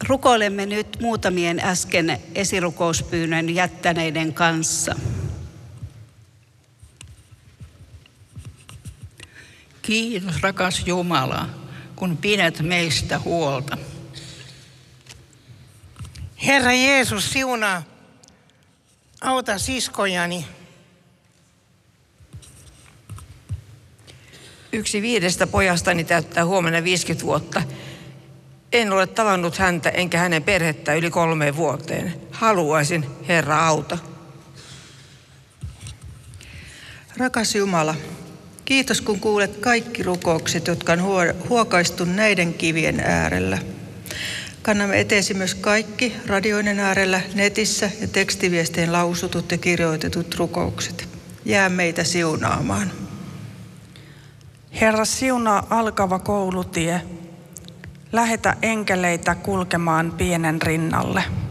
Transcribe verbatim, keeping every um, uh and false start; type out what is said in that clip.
Rukoilemme nyt muutamien äsken esirukouspyynnön jättäneiden kanssa. Kiitos rakas Jumala, kun pidät meistä huolta. Herra Jeesus, siunaa, auta siskojani. Yksi viidestä pojastani täyttää huomenna viisikymmentä vuotta. En ole tavannut häntä enkä hänen perhettä yli kolmeen vuoteen. Haluaisin, Herra, auta. Rakas Jumala, kiitos kun kuulet kaikki rukoukset, jotka on huokaistu näiden kivien äärellä. Kannamme eteesi myös kaikki radioiden äärellä, netissä ja tekstiviesteen lausutut ja kirjoitetut rukoukset. Jää meitä siunaamaan. Herra, siunaa alkava koulutie. Lähetä enkeleitä kulkemaan pienen rinnalle.